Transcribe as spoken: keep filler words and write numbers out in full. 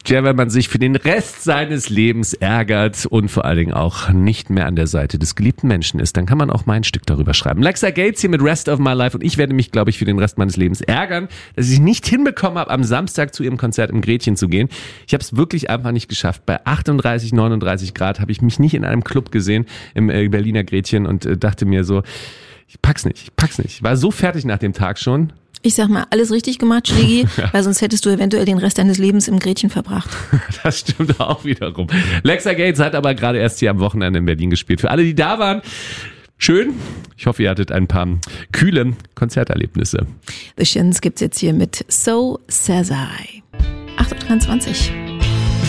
Ja, wenn man sich für den Rest seines Lebens ärgert und vor allen Dingen auch nicht mehr an der Seite des geliebten Menschen ist, dann kann man auch mal ein Stück darüber schreiben. Lexa Gates hier mit Rest of My Life und ich werde mich, glaube ich, für den Rest meines Lebens ärgern, dass ich nicht hinbekommen habe, am Samstag zu ihrem Konzert im Gretchen zu gehen. Ich habe es wirklich einfach nicht geschafft. Bei achtunddreißig, neununddreißig Grad habe ich mich nicht in einem Club gesehen, im Berliner Gretchen und dachte mir so, ich pack's nicht, ich pack's nicht. Ich war so fertig nach dem Tag schon. Ich sag mal, alles richtig gemacht, Schlägi, ja. Weil sonst hättest du eventuell den Rest deines Lebens im Gretchen verbracht. Das stimmt auch wiederum. Lexa Gates hat aber gerade erst hier am Wochenende in Berlin gespielt. Für alle, die da waren, schön. Ich hoffe, ihr hattet ein paar kühle Konzerterlebnisse. The Shins gibt's jetzt hier mit So Sazai. acht Uhr dreiundzwanzig.